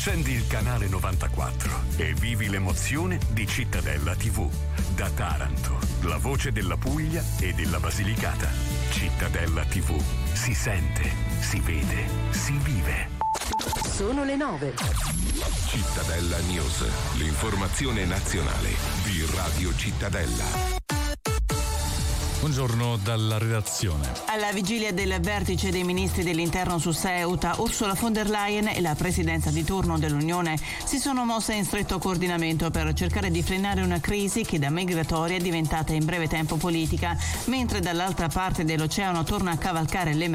Accendi il canale 94 e vivi l'emozione di Cittadella TV. Da Taranto, la voce della Puglia e della Basilicata. Cittadella TV. Si sente, si vede, si vive. Sono le 9. Cittadella News, l'informazione nazionale di Radio Cittadella. Buongiorno dalla redazione. Alla vigilia del vertice dei ministri dell'interno su Ceuta, Ursula von der Leyen e la presidenza di turno dell'Unione si sono mosse in stretto coordinamento per cercare di frenare una crisi che da migratoria è diventata in breve tempo politica, mentre dall'altra parte dell'oceano torna a cavalcare l'emergenza